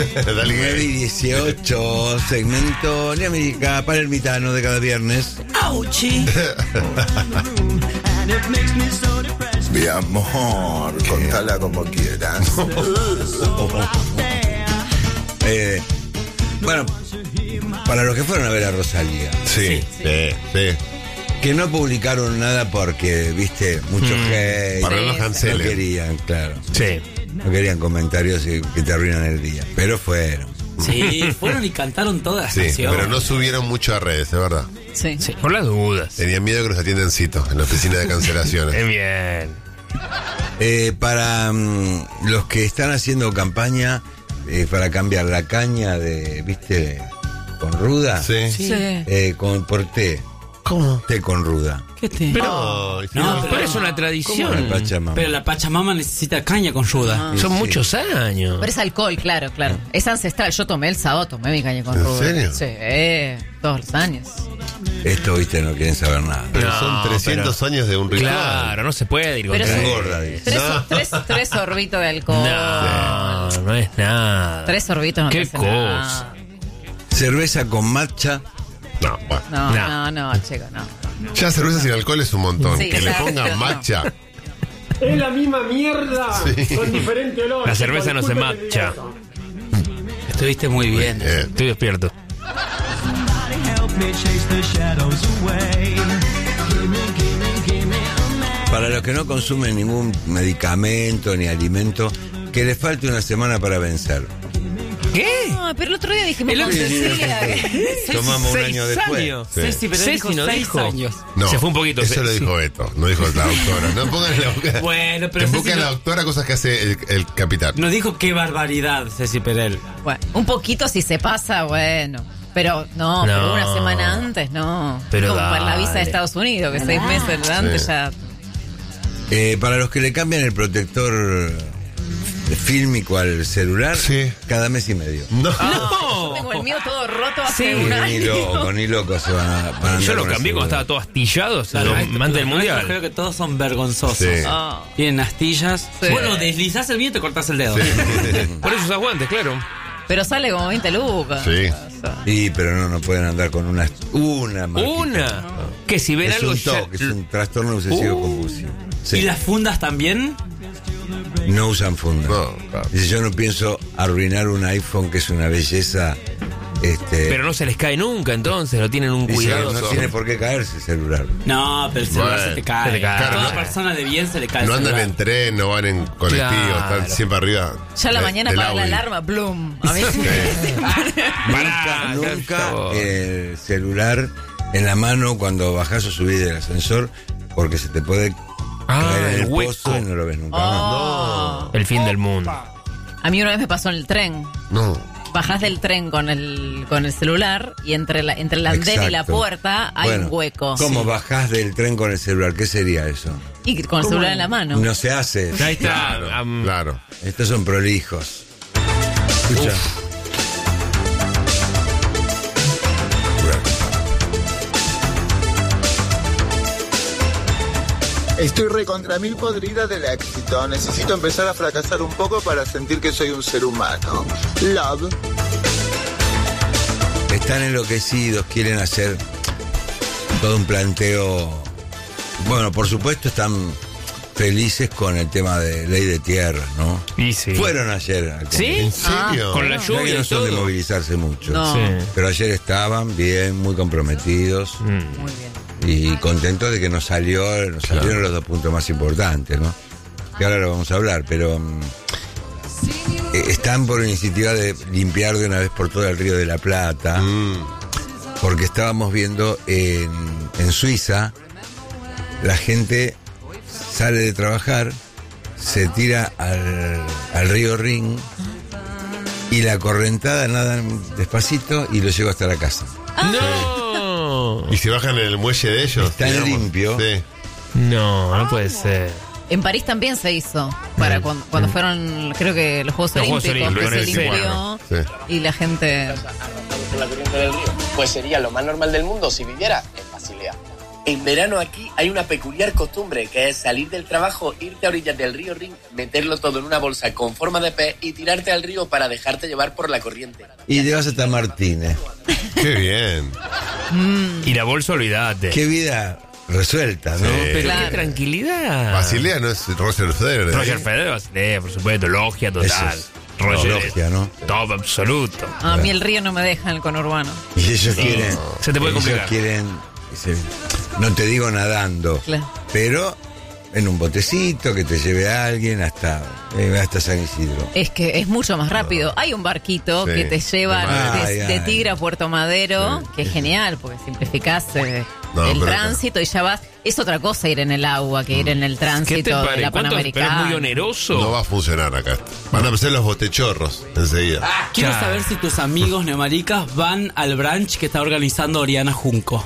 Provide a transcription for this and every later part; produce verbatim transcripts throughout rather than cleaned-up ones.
Dale, nueve y dieciocho, segmento de América para el mitano de cada viernes. ¡Auchi! Mi amor, contala como quieras. eh, bueno, para los que fueron a ver a Rosalía, Sí, sí, sí. que no publicaron nada porque, viste, mucho Mm, hate. para no los No cancelen. querían, claro. Sí. No querían comentarios que que te arruinan el día. Pero fueron. Sí, fueron y cantaron todas las Sí, canciones. pero no subieron mucho a redes, es verdad. Sí. Sí, por las dudas. Tenían miedo que los atiendan cito en la oficina de Eh, cancelaciones. bien. Eh, para mm, los que están haciendo campaña eh, para cambiar la caña de, viste, con ruda, Sí. Sí. eh, con, por té. ¿Cómo? Té con ruda. ¿Qué te? Pero, No, Pero es una Como la tradición. Pachamama. Pero la Pachamama necesita caña con ruda. Son Sí. muchos años. Pero es alcohol, claro, claro. Es ancestral. Yo tomé el sábado, tomé mi caña con ¿En ruda. serio? Sí, eh, todos los años. Esto, viste, no quieren saber nada. pero No, son trescientos pero- años de un ritual. Claro, no se puede ir con Pero tres. sí. Engorda, dice. Tres, No. tres, tres sorbitos de alcohol. No, no es nada. Tres sorbitos no Qué te hace cosa. nada. Cerveza con matcha. No, bueno. No, No. no, no, chico, no. Ya cerveza sin alcohol es un montón. Sí, que le exacto. pongan No. matcha. Es la misma mierda, con diferente olor. La cerveza no se Disculpe que matcha. diga eso. Estuviste muy bien. Eh, Estoy despierto. Para los que no consumen ningún medicamento ni alimento, que les falte una semana para vencer. ¿Qué? No, pero el otro día dijimos El con otro- Cecilia que- Tomamos un Seis año después. años. Sí. Ceci, pero Ceci dijo no seis dijo. años. no, Se fue un poquito, Eso sí, lo dijo sí. Beto, no dijo la doctora. No pongan en la boca. Bueno, pero que Ceci busquen no- la doctora cosas que hace el, el capitán. Nos dijo qué barbaridad, Ceci Perel. Bueno, un poquito si se pasa, bueno. Pero no, No. pero una semana antes, no. Pero como para la visa dale. de Estados Unidos, que seis meses antes Sí. ya. Eh, para los que le cambian el protector fílmico al celular, Sí. cada mes y medio. No. Yo tengo el mío todo roto hace Sí, un Ni año. loco, ni loco se van a, van a andar Yo lo con el cambié cuando celular. estaba todo astillado. Se Los lo nuestros- manda el los nuestros Creo mundial. que todos son vergonzosos. Sí. Ah. Tienen astillas. Sí. Bueno, deslizás el mío y te cortás el dedo. Por eso usas guantes, claro. Pero sale como veinte lucas. Sí. O sea, Sí, pero no, no pueden andar con una una marquita. Una. Que si ven Es algo un ya- TOC, es un trastorno obsesivo Uh. compulsivo. Sí. ¿Y las fundas también? No usan funda. No, claro. Dice, yo no pienso arruinar un iPhone que es una belleza. Este, Pero no se les cae nunca, entonces lo tienen un dice, cuidado. no tiene por qué caerse el celular. No, pero el celular Bueno, se te cae. se te cae. A Claro, toda no- persona de bien se le cae No el andan celular. en tren, no van en colectivo, Claro. están siempre arriba. ya a la de- mañana del para la Audi. alarma, bloom. A mí Pará, nunca por nunca favor. el celular en la mano cuando bajás o subís del ascensor, porque se te puede Ah, caer en el el hueco. pozo y no lo ves nunca Oh. El fin del mundo. A mí una vez me pasó en el tren. No. Bajás del tren con el con el celular y entre la entre el más. andén y la Exacto. puerta hay Bueno, un hueco. ¿Cómo bajás del tren con el celular? ¿Qué sería eso? Y con el celular en la mano. No se hace. Ahí está. Claro, am, claro. Estos son prolijos. Escucha. Estoy recontra mil podrida del éxito. Necesito empezar a fracasar un poco para sentir que soy un ser humano. Love. Están enloquecidos, quieren hacer todo un planteo. Bueno, por supuesto están felices con el tema de ley de tierras, ¿no? Y sí. Fueron ayer al Congreso. ¿Sí? ¿En serio? Con la No, que lluvia no y son de todo. movilizarse mucho. No. Sí. Pero ayer estaban bien, muy comprometidos Mm. Muy bien. y contentos de que nos salió, nos salieron los dos puntos más importantes, ¿no? Que ahora lo vamos a hablar, pero mm, eh, están por iniciativa de limpiar de una vez por todas el Río de la Plata, Mm. porque estábamos viendo en, en Suiza, la gente sale de trabajar, se tira al, al río Rin y la correntada nada despacito y lo lleva hasta la casa. No. ¿Y si bajan en el muelle de ellos? Está limpio. Sí. No, no puede ser. En París también se hizo. Para Mm. cuando, cuando fueron, creo que los Juegos Los Juegos Olímpicos, que se Olímpicos, limpió sí. y la gente. por la corriente del río. Pues sería lo más normal del mundo si viviera en Basilea. En verano aquí hay una peculiar costumbre que es salir del trabajo, irte a orillas del río Rin, meterlo todo en una bolsa con forma de pez y tirarte al río para dejarte llevar por la corriente. Y te vas hasta Martínez. Qué bien. Y la bolsa, olvídate. Qué vida resuelta, ¿no? Sí. Pero Claro. qué tranquilidad. Basilea no es Roger Federer. Roger ¿eh? Federer, Basilea, por supuesto, logia total. Eso es. Roger Logia, es ¿no? top absoluto. A mí el río no me deja en el conurbano. Y ellos quieren. Se te puede ellos complicar. quieren. se- no te digo nadando, Claro. pero en un botecito que te lleve a alguien hasta, eh, hasta San Isidro. Es que es mucho más rápido. Hay un barquito Sí, que te lleva de de, Madero. de Ay, ay. Tigre a Puerto Madero, Sí, que es genial, porque simplificás eh, No, el pero- tránsito y ya vas. Es otra cosa ir en el agua que ir en el ¿Qué te tránsito de parece? la ¿Cuánto? Pero es Panamericana. muy oneroso. No va a funcionar acá. Van a empezar los botechorros enseguida. Quiero Claro. saber si tus amigos neomaricas van al brunch que está organizando Oriana Junco.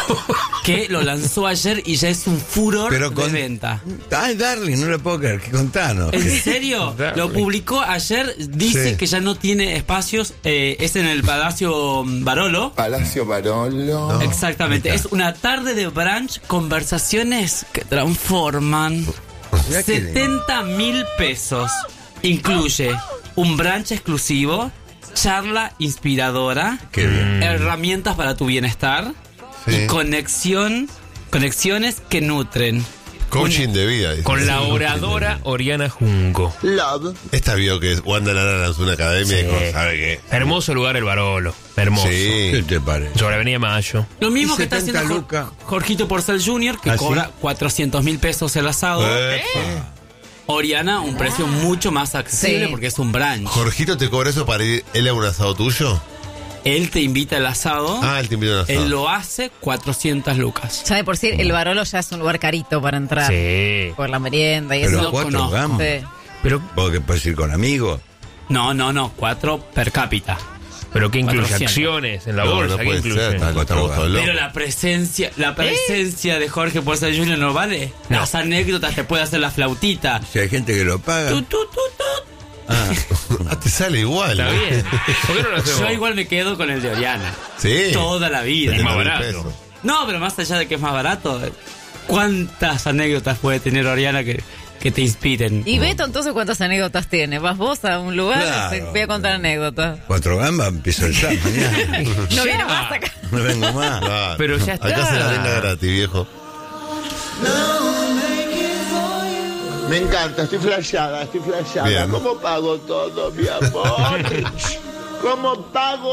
Que lo lanzó ayer y ya es un furor Pero de con- venta. Ay, Darling, no lo puedo creer. ¿Qué contanos? ¿En ¿Qué? serio? Dale. Lo publicó ayer, dice Sí. que ya no tiene espacios, eh, es en el Palacio Barolo. Palacio Barolo. Exactamente, ahí es está. una tarde de brunch, conversaciones que transforman. Mirá qué lindo. setenta mil pesos. Incluye un brunch exclusivo, charla inspiradora, Qué bien. herramientas para tu bienestar Sí. y conexión, conexiones que nutren. Coaching de vida. dice. Con la oradora Oriana Junco. Love. Esta vio que Wanda Nara lanzó una academia y Sí. dijo, ¿sabe qué? Hermoso lugar el Barolo. Hermoso. ¿Qué Sí. te parece? Sobre Avenida Mayo. Lo mismo Y que está setenta haciendo Jor- lucas. Jorgito Porcel junior, que ¿Ah, cobra sí? cuatrocientos mil pesos el asado. Epa. Oriana, un precio mucho más accesible Sí. porque es un brunch. ¿Jorgito te cobra eso para ir él a un asado tuyo? Él te invita al asado. Ah, él te invita a un asado. Él lo hace cuatrocientas lucas. Ya de por sí, el Barolo ya es un lugar carito para entrar. Sí. Por la merienda y Pero eso. cuatro conozco. gambas. Sí. Pero, Porque puedes ir con amigos. No, no, no, cuatro per cápita. pero ¿qué incluye? cuatrocientos. Acciones en la No, bolsa. no ¿Qué puede incluye? ser, estamos estamos todos locos. Pero la presencia, la presencia de Jorge Porcel junior no vale. No. Las anécdotas te puede hacer la flautita. Si hay gente que lo paga. Tu, tu, tu, tu. Ah, Ah, te sale igual. Está ¿eh? bien. ¿Por qué no lo hacemos? Yo igual me quedo con el de Oriana. Sí. Toda la vida. Es más setenta mil barato. pesos. No, pero más allá de que es más barato, ¿cuántas anécdotas puede tener Oriana que, que te inspiren? Y Beto, entonces, ¿cuántas anécdotas tiene? ¿Vas vos a un lugar? Claro. Te voy a contar anécdotas. cuatro gambas, empiezo el sábado mañana. No Ya. viene más acá. No vengo más. Claro. Pero ya está. Acá se la venga gratis, viejo. Me encanta, estoy flasheada, estoy flasheada. Bien. ¿Cómo pago todo, mi amor? ¿Cómo pago